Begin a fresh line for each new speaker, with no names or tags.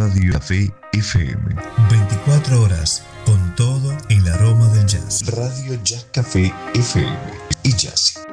Radio Café FM.
24 horas con todo el aroma del jazz.
Radio Jazz Café FM y Jazz.